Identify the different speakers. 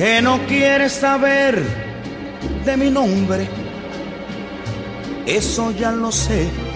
Speaker 1: que no quieres saber de mi nombre, eso ya lo sé.